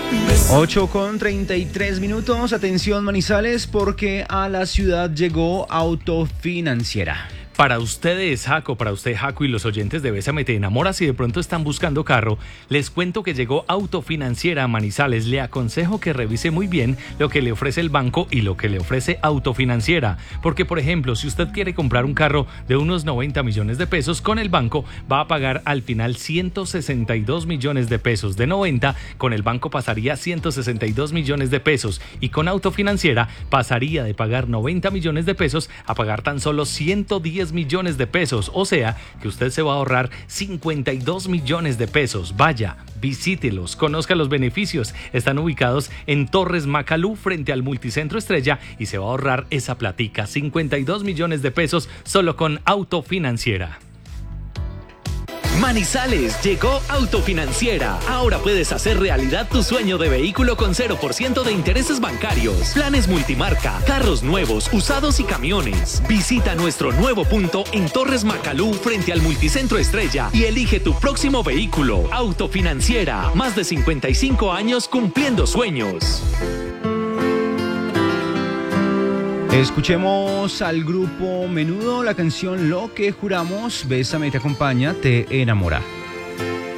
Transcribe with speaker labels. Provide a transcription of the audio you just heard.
Speaker 1: 8:33. Atención, Manizales, porque a la ciudad llegó Autofinanciera.
Speaker 2: Para ustedes, Jaco, y los oyentes de Bésame Te Enamora, si de pronto están buscando carro, les cuento que llegó Autofinanciera a Manizales. Le aconsejo que revise muy bien lo que le ofrece el banco y lo que le ofrece Autofinanciera. Porque, por ejemplo, si usted quiere comprar un carro de unos 90 millones de pesos, con el banco va a pagar al final 162 millones de pesos. De 90, con el banco pasaría 162 millones de pesos. Y con Autofinanciera pasaría de pagar 90 millones de pesos a pagar tan solo 110 millones de pesos, o sea que usted se va a ahorrar 52 millones de pesos. Vaya, visítelos, conozca los beneficios. Están ubicados en Torres Macalú, frente al Multicentro Estrella, y se va a ahorrar esa platica, 52 millones de pesos solo con Autofinanciera.
Speaker 3: Manizales, llegó Autofinanciera. Ahora puedes hacer realidad tu sueño de vehículo con 0% de intereses bancarios, planes multimarca, carros nuevos, usados y camiones. Visita nuestro nuevo punto en Torres Macalú, frente al Multicentro Estrella, y elige tu próximo vehículo. Autofinanciera, más de 55 años cumpliendo sueños.
Speaker 1: Escuchemos al grupo Menudo, la canción Lo que juramos. Bésame te acompaña, te enamora.